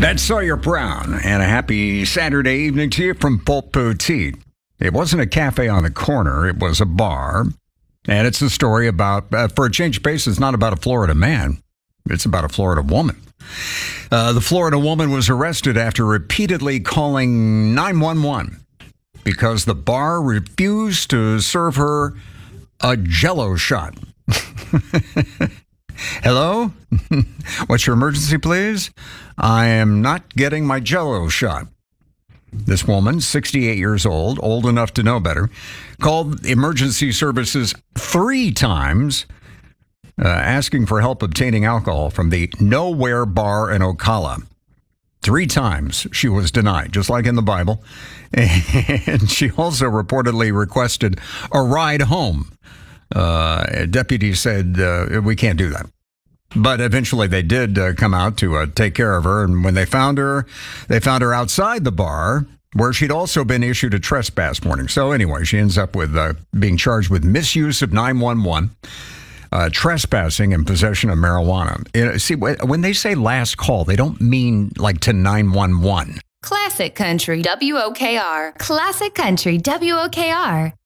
That's Sawyer Brown, and a happy Saturday evening to you from Pulp Petite. It wasn't a cafe on the corner, it was a bar. And it's a story about, for a change of pace, it's not about a Florida man. It's about a Florida woman. The Florida woman was arrested after repeatedly calling 911 because the bar refused to serve her a Jell-O shot. Hello? What's your emergency, please? I am not getting my Jell-O shot. This woman, 68 years old enough to know better, called emergency services 3 times, asking for help obtaining alcohol from the Nowhere Bar in Ocala. 3 times she was denied, just like in the Bible. And she also reportedly requested a ride home. Deputies said, we can't do that. But eventually they did come out to take care of her. And when they found her outside the bar, where she'd also been issued a trespass warning. So anyway, she ends up with being charged with misuse of 911, trespassing, and possession of marijuana. See, when they say last call, they don't mean like to 911. Classic Country WOKR. Classic Country WOKR.